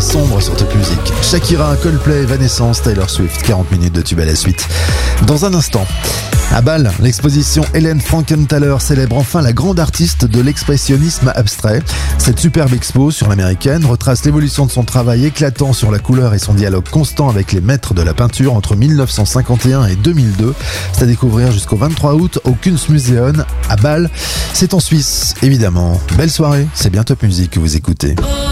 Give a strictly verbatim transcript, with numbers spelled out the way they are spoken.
sombre sur Top Music. Shakira, Coldplay, Evanescence, Taylor Swift, quarante minutes de tube à la suite. Dans un instant, à Bâle, l'exposition Hélène Frankenthaler célèbre enfin la grande artiste de l'expressionnisme abstrait. Cette superbe expo sur l'américaine retrace l'évolution de son travail éclatant sur la couleur et son dialogue constant avec les maîtres de la peinture entre mille neuf cent cinquante et un et deux mille deux. C'est à découvrir jusqu'au vingt-trois août au Kunstmuseum à Bâle. C'est en Suisse, évidemment. Belle soirée, c'est bien Top Music que vous écoutez.